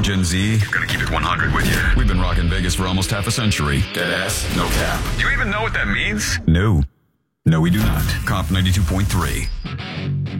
Gen Z. Gonna keep it 100 with you. We've been rocking Vegas for almost half a century. Deadass, no cap. Do you even know what that means? No. No, we do not. Comp 92.3.